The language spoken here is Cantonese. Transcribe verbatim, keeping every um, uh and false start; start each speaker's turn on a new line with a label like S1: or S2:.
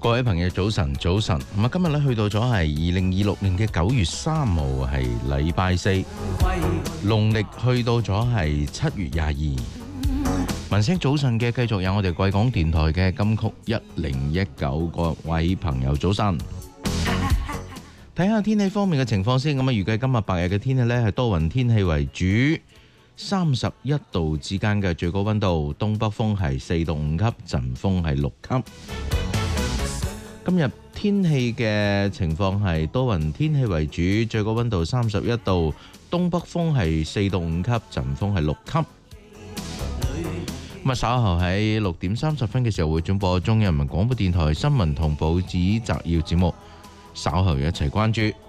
S1: 各位朋友早晨，早晨。咁啊，今日咧去到咗係二零二六年嘅九月三號，係禮拜四，農曆去到咗係七月廿二。聞聲早晨嘅繼續有我哋貴港電台嘅金曲一零一九，各位朋友早晨。睇下天氣方面嘅情況先。咁啊，預計今日白日嘅天氣呢係多雲天氣為主，三十一度之間嘅最高溫度，東北風係四到五級，陣風係六級。今日天氣嘅情況係多雲天氣為主，最高溫度三十一度，東北風係四到五級，陣風係六級。咁啊，稍後喺六點三十分嘅時候會轉播中人民廣播電台新聞同報紙摘要節目，稍後一齊關注。